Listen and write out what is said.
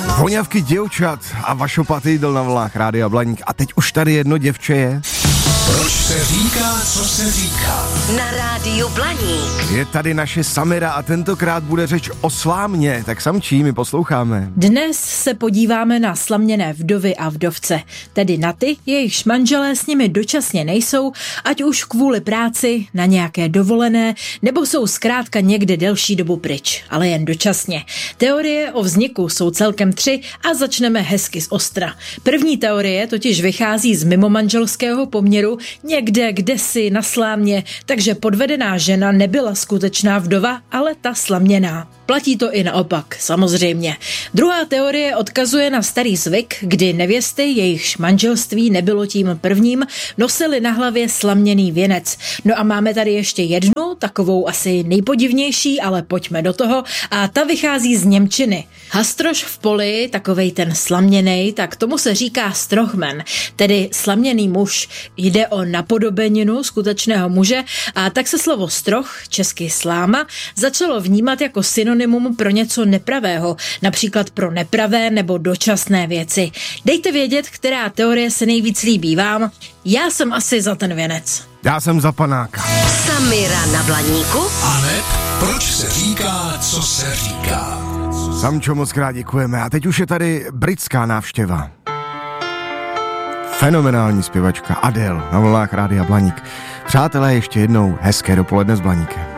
Voňavky děvčat a Vašopaty jídl na vlnách Rádia Blaník. A teď už tady jedno děvče je. Proč se říká, co se říká? Na Rádiu Blaník. Je tady naše Samira a tentokrát bude řeč o slámě. Tak Samčí, my posloucháme. Dnes se podíváme na slaměné vdovy a vdovce, tedy na ty, jejichž manželé s nimi dočasně nejsou, ať už kvůli práci, na nějaké dovolené, nebo jsou zkrátka někde delší dobu pryč, ale jen dočasně. Teorie o vzniku jsou celkem 3 a začneme hezky z ostra. První teorie totiž vychází z mimomanželského poměru někde kdesi na slámě, takže podvedená žena nebyla skutečná vdova, ale ta slaměná. Platí to i naopak, samozřejmě. Druhá teorie odkazuje na starý zvyk, kdy nevěsty, jejichž manželství nebylo tím prvním, nosily na hlavě slaměný věnec. No a máme tady ještě jednu, takovou asi nejpodivnější, ale pojďme do toho, a ta vychází z němčiny. Hastroš v poli, takovej ten slaměnej, tak tomu se říká strohmen, tedy slaměný muž. Jde o napodobeninu skutečného muže a tak se slovo stroch, česky sláma, začalo vnímat jako synonymum pro něco nepravého, například pro nepravé nebo dočasné věci. Dejte vědět, která teorie se nejvíc líbí vám. Já jsem asi za ten věnec. Já jsem za panáka. Samira na Blaníku. Aneb, proč se říká, co se říká? Samčo, moc krát děkujeme. A teď už je tady britská návštěva. Fenomenální zpěvačka Adele na vlnách Rádia Blaník. Přátelé, ještě jednou hezké dopoledne s Blaníkem.